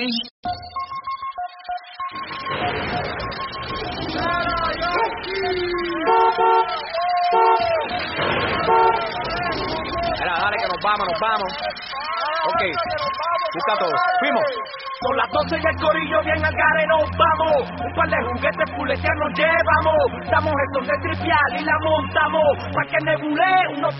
Mira, dale que nos vamos. Ok, busca todo. Fuimos. Son las 12 y el corillo bien al gare nos vamos. Un par de juguetes puletear nos llevamos. Damos el son de tripial y la montamos. Pa' que nebule unos